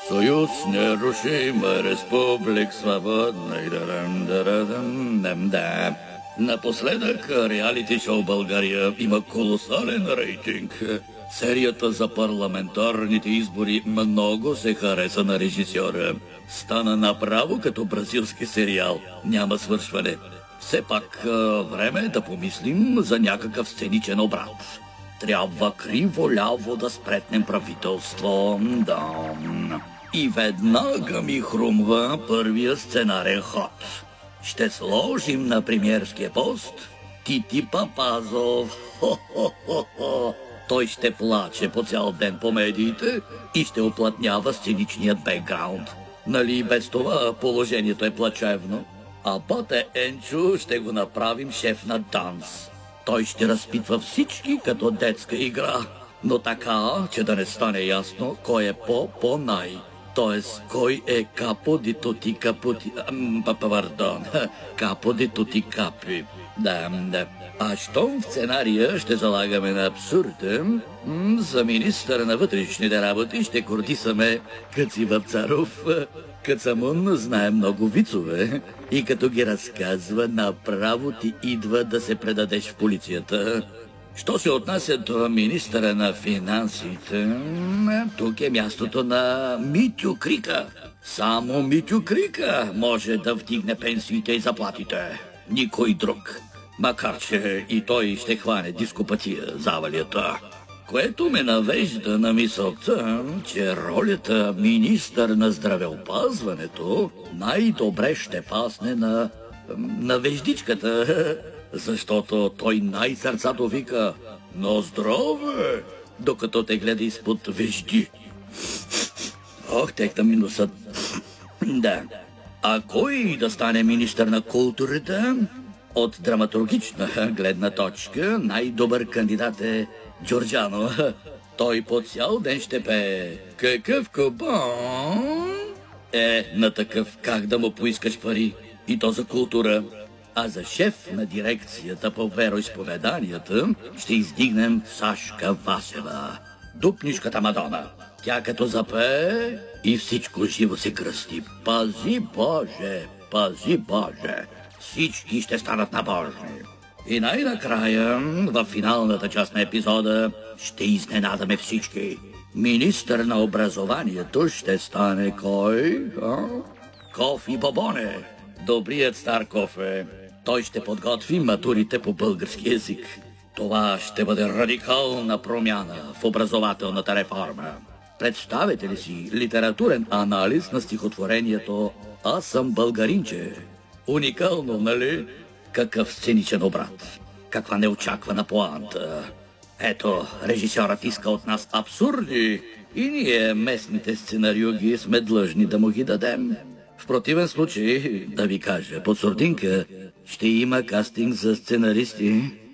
Союз нерушима, республик свободна и да. Напоследък реалити шоу България има колосален рейтинг. Серията за парламентарните избори много се хареса на режисьора. Стана направо като бразилски сериал. Няма свършване. Все пак време е да помислим за някакъв сценичен обрат. Трябва криво-ляво да спретнем правителство. Да. И веднага ми хрумва първия сценарен ход. Ще сложим на премиерския пост Тити Папазов. Хо-хо-хо-хо. Той ще плаче по цял ден по медиите и ще оплътнява сценичният бекграунд. Нали без това положението е плачевно? А Пате Енчо ще го направим шеф на данс. Той ще разпитва всички като детска игра, но така, че да не стане ясно кой е по-най. Тоест, кой е капо ди тути капути... Пардон, капо ди тути капи. Да. А щом в сценария ще залагаме на абсурда, за министър на вътрешните работи ще кордисаме Къци Вапцаров. Къцамун знае много вицове и като ги разказва, направо ти идва да се предадеш в полицията. Що се отнася до министъра на финансите, тук е мястото на Митю Крика. Само Митю Крика може да вдигне пенсиите и заплатите. Никой друг. Макар че и той ще хване дископатия завалията. Което ме навежда на мисълта, че ролята министър на здравеопазването най-добре ще пасне на веждичката, защото той най-сърцато вика «Но здраве!», докато те гледа изпод вежди. Ох, текна ми носът. Да. А кой да стане министър на културата? От драматургична гледна точка най-добър кандидат е Джорджано. Той по цял ден ще пее «Какъв купон?» на такъв как да му поискаш пари, и то за култура. А за шеф на дирекцията по вероизповеданията ще издигнем Сашка Васева. Дупнишката Мадона. Тя като запее и всичко живо се кръсти. Пази Боже, пази Боже. Всички ще станат набожни. И най-накрая, в финалната част на епизода, ще изненадаме всички. Министър на образованието ще стане кой? Кофи Бобоне. Добрият стар Кофе. Той ще подготви матурите по български език. Това ще бъде радикална промяна в образователната реформа. Представете ли си литературен анализ на стихотворението «Аз съм българинче»? Уникално, нали? Какъв сценичен обрат. Каква неочаквана поанта. Ето, режисьорът иска от нас абсурди и ние, местните сценариоги, сме длъжни да му ги дадем. В противен случай, да ви кажа, под сурдинка ще има кастинг за сценаристи.